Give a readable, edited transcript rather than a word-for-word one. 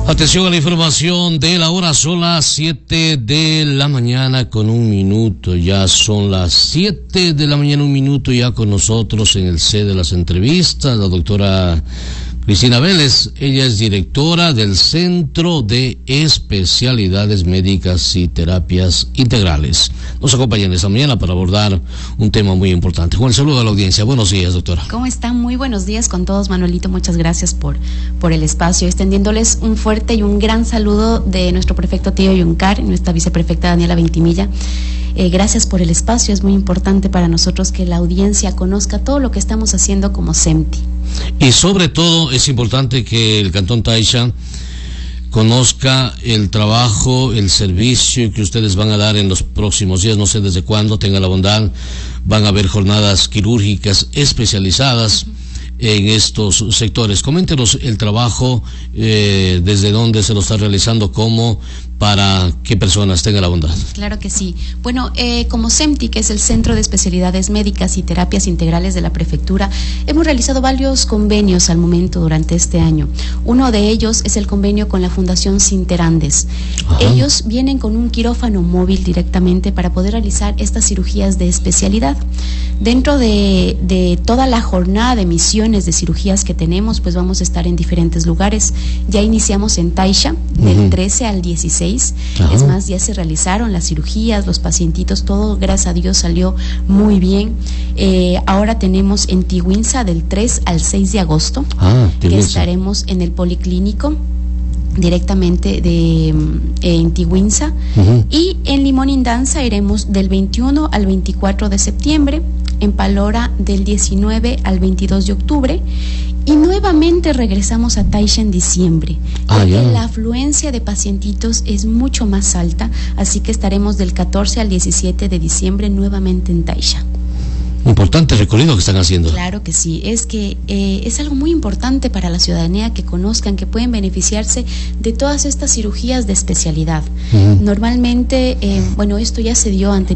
Atención a la información de la hora, son las 7 de la mañana con 1 minuto. Ya son las 7 de la mañana, 1 minuto, ya con nosotros en el set de las entrevistas, la doctora Cristina Vélez. Ella es directora del Centro de Especialidades Médicas y Terapias Integrales. Nos acompañan esta mañana para abordar un tema muy importante. Con el saludo a la audiencia. Buenos días, doctora. ¿Cómo están? Muy buenos días con todos, Manuelito. Muchas gracias por el espacio. Extendiéndoles un fuerte y un gran saludo de nuestro prefecto Tío Yuncar, nuestra viceprefecta Daniela Ventimilla. Gracias por el espacio. Es muy importante para nosotros que la audiencia conozca todo lo que estamos haciendo como CEMTI. Y sobre todo es importante que el Cantón Taisha conozca el trabajo, el servicio que ustedes van a dar en los próximos días. No sé desde cuándo, tenga la bondad, van a haber jornadas quirúrgicas especializadas en estos sectores. Coméntenos el trabajo, desde dónde se lo está realizando, cómo, para qué personas, tenga la bondad. Claro que sí. Bueno, como CEMTI, que es el Centro de Especialidades Médicas y Terapias Integrales de la Prefectura, hemos realizado varios convenios al momento durante este año. Uno de ellos es el convenio con la Fundación Sinterandes. Ajá. Ellos vienen con un quirófano móvil directamente para poder realizar estas cirugías de especialidad. Dentro de toda la jornada de misiones de cirugías que tenemos, pues vamos a estar en diferentes lugares. Ya iniciamos en Taisha, del 13 al 16. Ajá. Es más, ya se realizaron las cirugías, los pacientitos, todo, gracias a Dios, salió muy bien. Ahora tenemos en Tiguinza del 3 al 6 de agosto, que estaremos en el Policlínico directamente en Tiguinza. Y en Limonindanza iremos del 21 al 24 de septiembre, en Palora del 19 al 22 de octubre, y nuevamente regresamos a Taisha en diciembre, porque la afluencia de pacientitos es mucho más alta, así que estaremos del 14 al 17 de diciembre nuevamente en Taisha. Importante recorrido que están haciendo. Claro que sí, es que es algo muy importante para la ciudadanía que conozcan, que pueden beneficiarse de todas estas cirugías de especialidad. Normalmente, bueno, esto ya se dio anteriormente.